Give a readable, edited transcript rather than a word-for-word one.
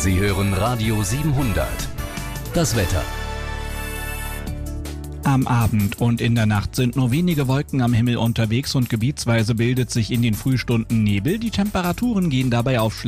Sie hören Radio 700. Das Wetter. Am Abend und in der Nacht sind nur wenige Wolken am Himmel unterwegs und gebietsweise bildet sich in den Frühstunden Nebel. Die Temperaturen gehen dabei auf